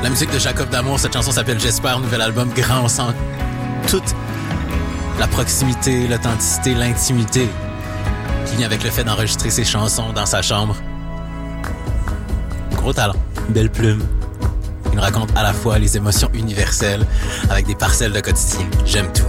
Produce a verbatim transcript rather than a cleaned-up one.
La musique de Jacob D'Amour, cette chanson s'appelle J'espère, nouvel album grand. On sent toute la proximité, l'authenticité, l'intimité qui vient avec le fait d'enregistrer ses chansons dans sa chambre. Gros talent, belle plume. Il nous raconte à la fois les émotions universelles avec des parcelles de quotidien. J'aime tout.